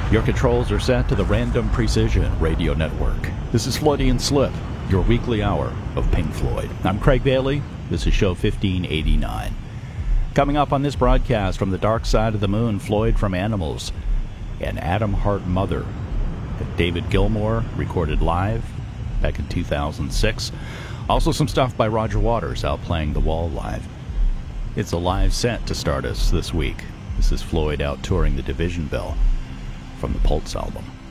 Your controls are set to the Random Precision Radio Network. This is Floydian Slip, your weekly hour of Pink Floyd. I'm Craig Bailey. This is show 1589. Coming up on this broadcast, From the Dark Side of the Moon, Floyd from Animals, and Atom Heart Mother that David Gilmour recorded live back in 2006. Also some stuff by Roger Waters out playing The Wall live. It's a live set to start us this week. This is Floyd out touring the Division Bell from the Pulse album.